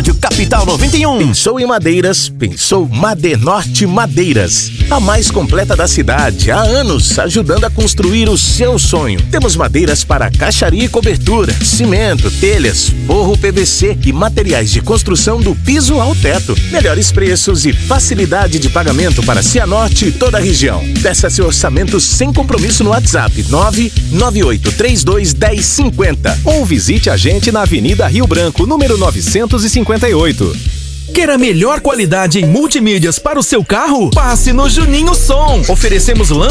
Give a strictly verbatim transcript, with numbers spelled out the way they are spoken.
Rádio Capital noventa e um. Pensou em madeiras? Pensou Madenorte Madeiras. A mais completa da cidade, há anos, ajudando a construir o seu sonho. Temos madeiras para caixaria e cobertura, cimento, telhas, forro P V C e materiais de construção do piso ao teto. Melhores preços e facilidade de pagamento para Cianorte e toda a região. Peça seu orçamento sem compromisso no WhatsApp nove nove oito três dois um zero cinco zero ou visite a gente na Avenida Rio Branco, número novecentos e cinquenta e oito. Quer a melhor qualidade em multimídias para o seu carro? Passe no Juninho Som. Oferecemos